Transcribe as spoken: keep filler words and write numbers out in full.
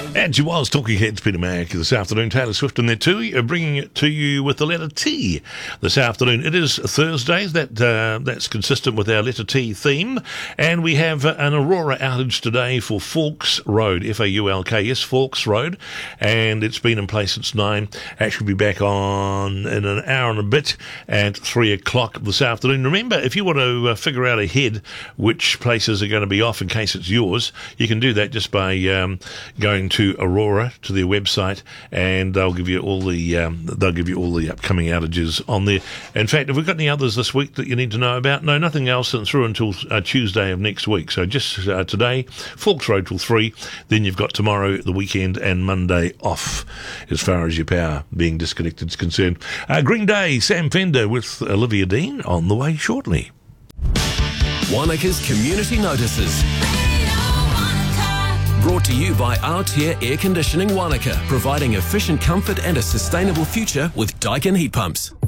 And she was Talking Heads, Peter Mac, this afternoon. Taylor Swift and there too, uh, bringing it to you with the letter T this afternoon. It is Thursdays. That uh, that's consistent with our letter T theme, and we have uh, an Aurora outage today for Fawkes Road, F A U L K S, Fawkes Road, and it's been in place since nine. Actually, be back on in an hour and a bit at three o'clock this afternoon. Remember, if you want to uh, figure out ahead which places are going to be off in case it's yours, you can do that just by um, going to to Aurora, to their website, and they'll give you all the um, they'll give you all the upcoming outages on there. In fact, have we got any others this week that you need to know about? No, nothing else through until uh, Tuesday of next week. So just uh, today, Fawkes Road till three. Then you've got tomorrow, the weekend, and Monday off, as far as your power being disconnected is concerned. Uh, Green Day, Sam Fender with Olivia Dean on the way shortly. Wanaka's Community Notices. Brought to you by Altair Air Conditioning Wanaka, providing efficient comfort and a sustainable future with Daikin heat pumps.